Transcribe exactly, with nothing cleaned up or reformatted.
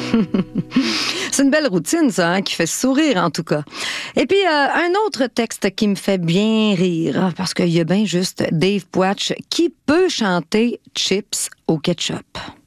C'est une belle routine, ça, hein, qui fait sourire, en tout cas. Et puis, euh, un autre texte qui me fait bien rire, parce qu'il y a bien juste Dave Pouach qui peut chanter Chips au ketchup.